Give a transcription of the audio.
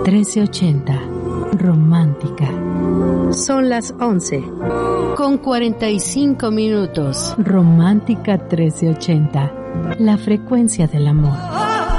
1380. Romántica. Son las 11:45. Romántica 1380. La frecuencia del amor.